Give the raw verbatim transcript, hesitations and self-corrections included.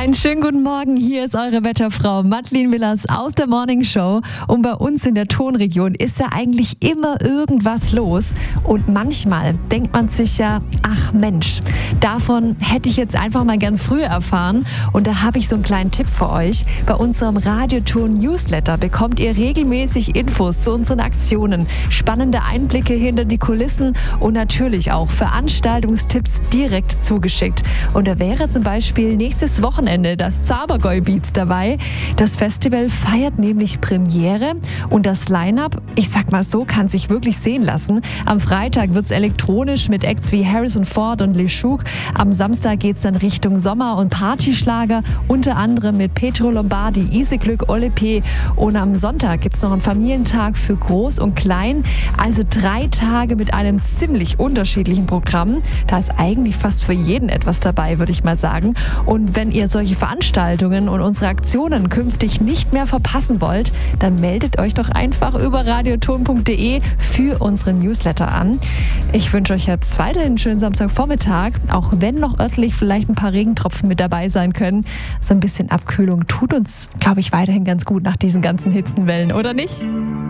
Einen schönen guten Morgen, hier ist eure Wetterfrau Madeleine Willers aus der Morning Show. Und bei uns in der Tonregion ist ja eigentlich immer irgendwas los. Und manchmal denkt man sich ja, ach Mensch, davon hätte ich jetzt einfach mal gern früher erfahren. Und da habe ich so einen kleinen Tipp für euch. Bei unserem Radioton-Newsletter bekommt ihr regelmäßig Infos zu unseren Aktionen, spannende Einblicke hinter die Kulissen und natürlich auch Veranstaltungstipps direkt zugeschickt. Und da wäre zum Beispiel nächstes Wochenende das Zabergäu Beats dabei. Das Festival feiert nämlich Premiere und das Line-Up, ich sag mal so, kann sich wirklich sehen lassen. Am Freitag wird's elektronisch mit Acts wie Harrison Ford und LeShook. Am Samstag geht's dann Richtung Sommer- und Partyschlager, unter anderem mit Petro Lombardi, Iseglück, Olle P. Und am Sonntag gibt's noch einen Familientag für Groß und Klein. Also drei Tage mit einem ziemlich unterschiedlichen Programm. Da ist eigentlich fast für jeden etwas dabei, würde ich mal sagen. Und wenn ihr solche Veranstaltungen und unsere Aktionen künftig nicht mehr verpassen wollt, dann meldet euch doch einfach über radioton punkt de für unseren Newsletter an. Ich wünsche euch jetzt weiterhin einen schönen Samstagvormittag, auch wenn noch örtlich vielleicht ein paar Regentropfen mit dabei sein können. So ein bisschen Abkühlung tut uns, glaube ich, weiterhin ganz gut nach diesen ganzen Hitzenwellen, oder nicht?